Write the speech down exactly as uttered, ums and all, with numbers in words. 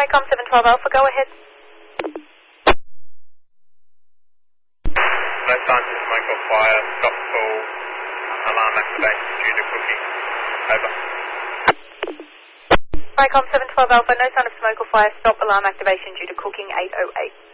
Vicom seven twelve Alpha, go ahead. No signs of smoke or fire. Stop call. Alarm activation due to cooking. Over. Vicom seven twelve Alpha, no sign of smoke or fire. Stop alarm activation due to cooking eight oh eight.